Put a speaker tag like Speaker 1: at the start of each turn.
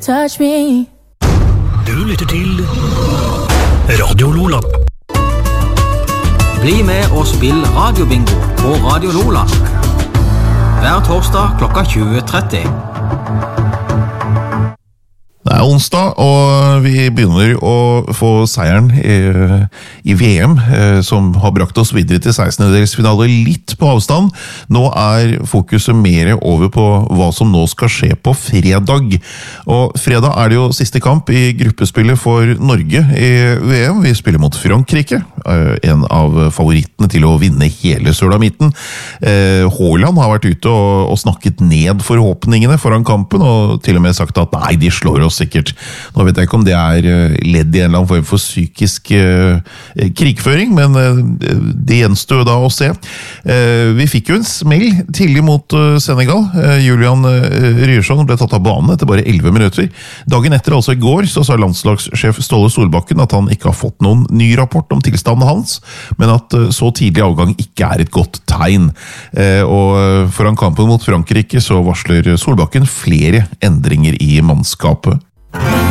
Speaker 1: touch me.
Speaker 2: Du lytter til Radio Lola.
Speaker 3: Bli med og spill radiobingo på Radio Lola. Hver torsdag klokka 20:30.
Speaker 4: Det onsdag, og vi begynner å få seieren i VM, som har brakt oss videre til 16-delsfinale litt på avstand. Nå fokuset mer over på hva som nå skal skje på fredag. Og fredag det jo siste kamp i gruppespillet for Norge i VM. Vi spiller mot Frankrike, en av favorittene til å vinne hele Sølamitten. Haaland har vært ute og snakket ned forhåpningene foran kampen, og til og med sagt at nei, de slår oss sikkert. Nå vet jeg ikke om det ledd i en eller annen form for psykisk krigføring, men det gjenstår da å se. Vi fikk jo en smell tidlig mot Senegal. Julian Ryerson ble tatt av banen etter bare 11 minutter. Dagen etter, altså i går, så sa landslagssjef Ståle Solbakken at han ikke har fått noen ny rapport om tilstanden hans, men at så tidlig avgang ikke et godt tegn. Og foran kampen mot Frankrike så varsler Solbakken flere endringer i mannskapet.